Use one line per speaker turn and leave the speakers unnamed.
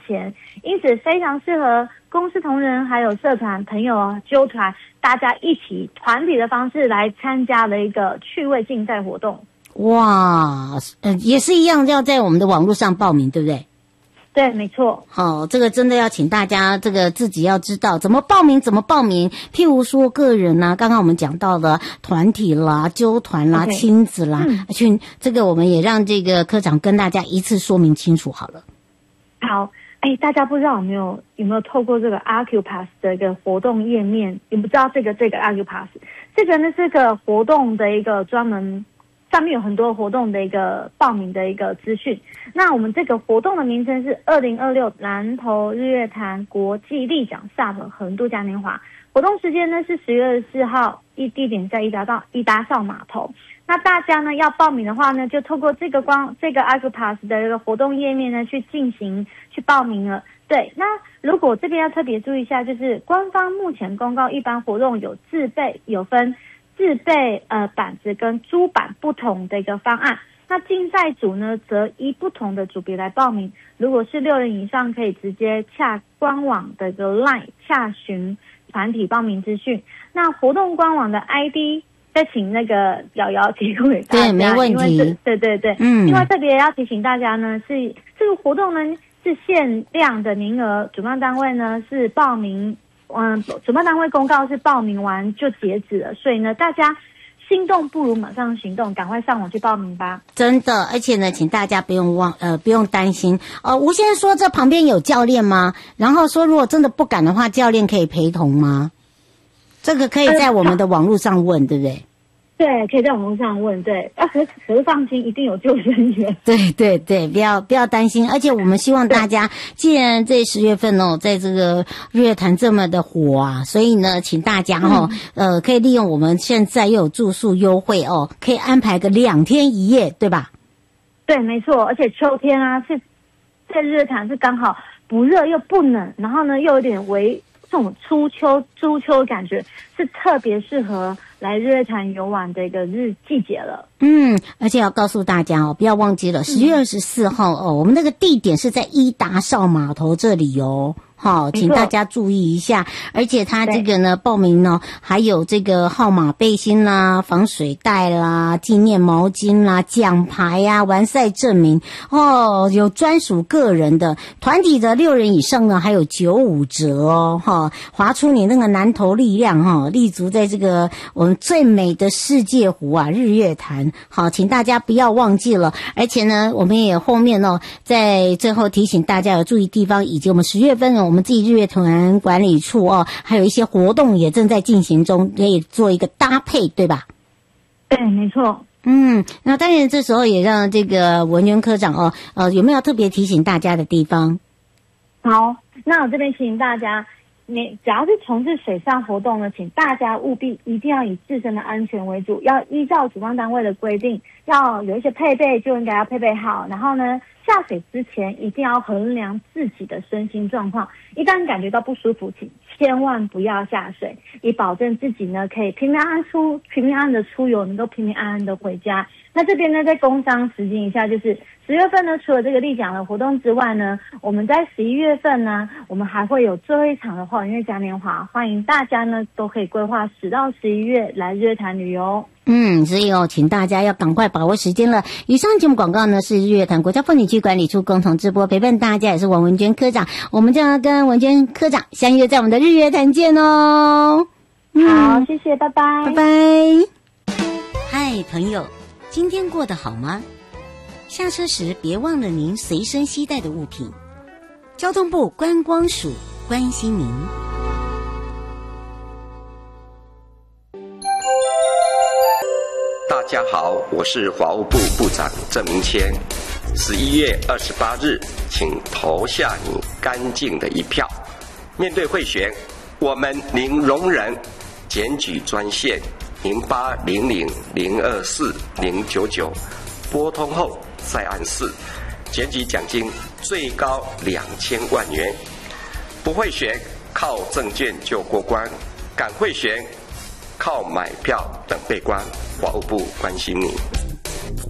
钱，因此非常适合公司同仁还有社团朋友啊揪团，大家一起团体的方式来参加的一个趣味竞赛活动。
哇，也是一样，要在我们的网络上报名，对不对？
对，没错。
好，这个真的要请大家这个自己要知道怎么报名，怎么报名。譬如说个人啊，刚刚我们讲到的团体啦、揪团啦、亲子啦，去这个我们也让这个科长跟大家一次说明清楚好了。
好，大家不知道有没有透过这个 Acupass 的一个活动页面？你不知道这个 Acupass， 这个呢是个活动的一个专门。上面有很多活动的一个报名的一个资讯。那我们这个活动的名称是2026南投日月潭国际立桨 SUP 横渡嘉年华。活动时间呢是10月24号，地点在伊达邵码头。那大家呢要报名的话呢，就透过这个 Acupass 的一个活动页面呢去报名了。对，那如果这边要特别注意一下，就是官方目前公告一般活动有分自备板子跟租板不同的一个方案。那竞赛组呢则依不同的组别来报名，如果是6人以上可以直接洽官网的一个 LINE 洽询团体报名资讯。那活动官网的 ID 再请那个瑶瑶提供给大家。
对，没问题。
对，另外特别要提醒大家呢，是这个活动呢是限量的名额，主办单位呢是报名主办单位公告是报名完就截止了，所以呢，大家心动不如马上行动，赶快上网去报名吧。真的，
而且呢，请大家不用担心。吴先生说这旁边有教练吗？然后说如果真的不敢的话，教练可以陪同吗？这个可以在我们的网络上问，对不对？
对，可以在网络上问。对，可是放心，一定有救生员。
对，不要担心。而且我们希望大家，既然这10月份在这个日月潭这么的火啊，所以呢，请大家可以利用我们现在又有住宿优惠可以安排个2天1夜，对吧？
对，没错。而且秋天啊，是在日月潭是刚好不热又不冷，然后呢又有点这种初秋感觉，是特别适合来日月潭游玩的一个季节了。
而且要告诉大家不要忘记了10月24号我们那个地点是在伊达邵码头这里好，请大家注意一下。而且他这个呢，报名呢，还有这个号码背心啦、防水袋啦、纪念毛巾啦、奖牌啊、完赛证明有专属个人的，团体的6人以上呢，还有95折划出你那个南投力量立足在这个我们最美的世界湖啊，日月潭。好，请大家不要忘记了。而且呢，我们也后面在最后提醒大家要注意地方，以及我们10月份我们自己日月潭管理处还有一些活动也正在进行中，可以做一个搭配，对吧？
对，没错。
那当然这时候也让这个文娟科长有没有特别提醒大家的地方？
好，那我这边提醒大家，你只要是从事水上活动呢，请大家务必一定要以自身的安全为主，要依照主办单位的规定，要有一些配备就应该要配备好，然后呢下水之前一定要衡量自己的身心状况，一旦感觉到不舒服，请千万不要下水，以保证自己呢可以平平安的出游，能够平平安安的回家。那这边呢在工商实践一下，就是10月份呢除了这个立桨的活动之外呢，我们在11月份呢，我们还会有最后一场的花园嘉年华，欢迎大家呢都可以规划10到11月来日月潭旅游。
所以请大家要赶快把握时间了。以上节目广告呢是日月潭国家风景区管理处共同直播，陪伴大家也是王文娟科长，我们将要跟文娟科长相约在我们的日月潭见
好，谢谢，拜拜，
拜拜。嗨，朋友，今天过得好吗？下车时别忘了您随身携带的物品。交通部观光署关心您。
大家好，我是法务部部长郑明谦。11月28日，请投下你干净的一票。面对贿选，我们零容忍。检举专线0800024099，拨通后再按4，检举奖金最高2000万元。不贿选，靠证件就过关；敢贿选，靠买票等被关。法务部关心你。